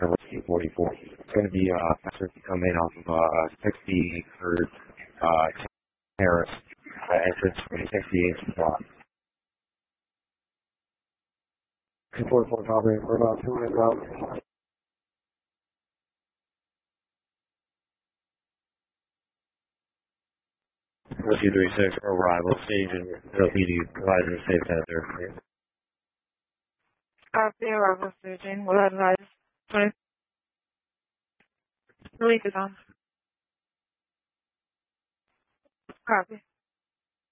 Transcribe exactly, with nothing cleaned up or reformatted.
two forty-four. It's going to be uh, faster to come in off of uh, sixty-third uh, Terrace uh, entrance from sixty-eighth block. two forty-four copy. We're about two minutes out. two thirty-six, arrival stage and L P D provider safe center. Copy, arrival staging. Will advise twenty. Release is on. Copy.